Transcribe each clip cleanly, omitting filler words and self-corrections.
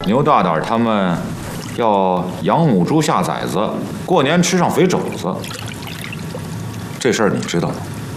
牛大胆他们要养母猪下崽子，过年吃上肥肘子，这事儿你知道吗？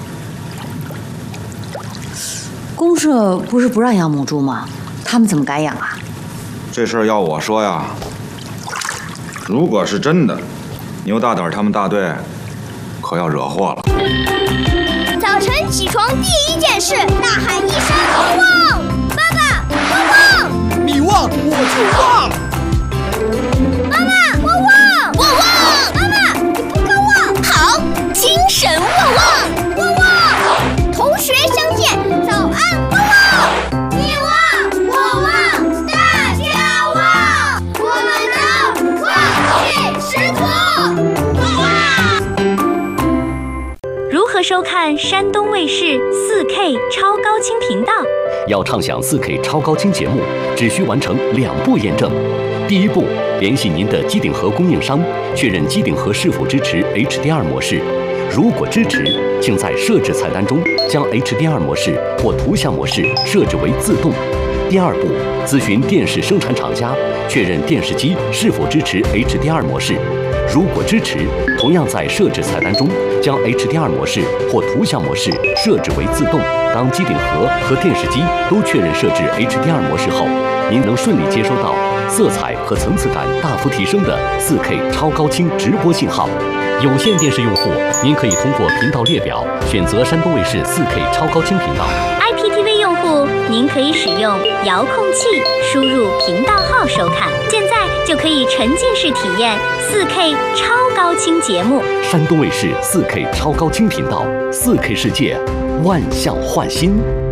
公社不是不让养母猪吗？他们怎么敢养啊？ 这事儿要我说呀，如果是真的，牛大胆他们大队可要惹祸了。 早晨起床第一件事，大喊一声“汪汪”，爸爸，汪汪！ 你汪，我就汪。 妈妈，汪汪，汪汪！妈妈，你不够汪。好，精神旺旺，汪汪！同学相见，早安，汪汪！你汪，我汪，大家汪！我们都忘记师徒，汪汪！ 如何收看山东卫视 4K 超高清频道？ 要畅享 4K 超高清节目，只需完成2步验证。第一步，联系您的机顶盒供应商，确认机顶盒是否支持 HDR 模式。如果支持，请在设置菜单中将 HDR 模式或图像模式设置为自动。第二步，咨询电视生产厂家，确认电视机是否支持 HDR 模式。如果支持，同样在设置菜单中将 HDR 模式或图像模式设置为自动。当机顶盒和电视机都确认设置 HDR 模式后，您能顺利接收到色彩和层次感大幅提升的 4K 超高清直播信号。有线电视用户，您可以通过频道列表选择山东卫视 4K 超高清频道。 IPTV 用户，您可以使用遥控器输入频道号收看。现在就可以沉浸式体验 4K 超高清节目。 山东卫视 4K 超高清频道，4K 世界，万象焕新。